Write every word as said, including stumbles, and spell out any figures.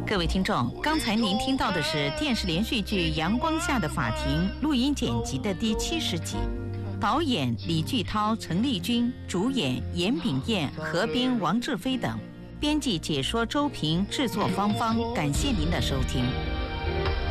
各位听众，刚才您听到的是电视连续剧《阳光下的法庭》录音剪辑的第七十集，导演李巨涛、陈丽君，主演严炳彦、何冰、王志飞等，编辑解说周平，制作芳芳。感谢您的收听。